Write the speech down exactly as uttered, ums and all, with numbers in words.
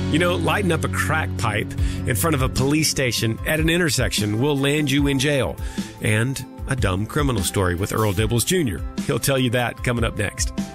You know, lighting up a crack pipe in front of a police station at an intersection will land you in jail. And a dumb criminal story with Earl Dibbles Junior He'll tell you that coming up next.